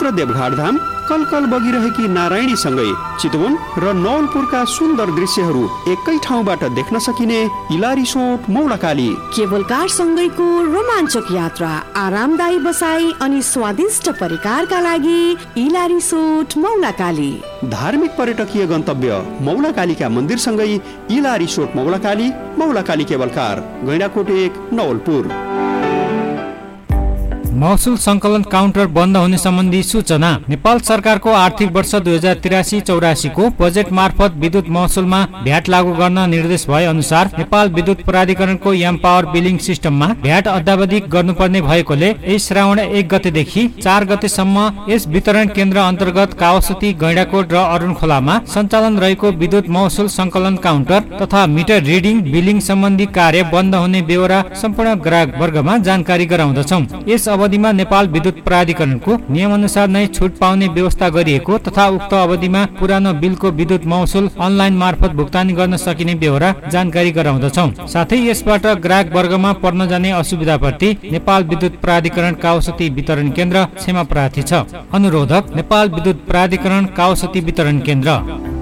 पवित्र देवघाट धाम, कलकल बगिरहेकी नारायणीसँगै चितवन र नवलपुरका सुन्दर दृश्यहरू एकै ठाउँबाट देख्न सकिने इला रिसोर्ट मौलाकाली। केबल कार सँगैको रोमाञ्चक यात्रा, आरामदायी बसाई अनि स्वादिष्ट परिकारका लागि इला रिसोर्ट मौलाकाली। धार्मिक पर्यटकीय गन्तव्य मौलाकालीका मन्दिरसँगै इला resort मौलाकाली, मौलाकाली cable car, Gaindakot 1 Nawalpur. महसुल संकलन काउन्टर बन्द हुने सम्बन्धी सूचना। नेपाल सरकारको आर्थिक वर्ष 2083-84 को बजेट मार्फत विद्युत महसुलमा भ्याट लागू गर्न निर्देश भए अनुसार नेपाल विद्युत प्राधिकरणको एम पावर बिलिङ सिस्टममा भ्याट अद्यावधि गर्नुपर्ने भएकोले यस श्रावण 1 गतेदेखि 4 गतेसम्म यस वितरण केन्द्र अन्तर्गत कावासुती, गैंडाकोट र अरुणखोलामा सञ्चालन रहेको विद्युत महसुल संकलन काउन्टर तथा मिटर रिडिङ बिलिङ सम्बन्धी कार्य बन्द हुने बेहोरा सम्पूर्ण ग्राहक वर्गमा जानकारी गराउँदछौं। यस अवधिमा नेपाल विद्युत प्राधिकरणको नियमअनुसार नै छुट पाउने व्यवस्था गरिएको तथा उक्त अवधिमा पुरानो बिलको विद्युत महसुल अनलाइन मार्फत भुक्तानी गर्न सकिने बेहोरा जानकारी गराउँदछौं। साथै यसबाट ग्राहक वर्गमा पर्न जाने असुविधाप्रति नेपाल विद्युत प्राधिकरण कावासुती वितरण केन्द्र क्षमा प्रार्थी छ। अनुरोधक नेपाल विद्युत प्राधिकरण कावासुती वितरण केन्द्र।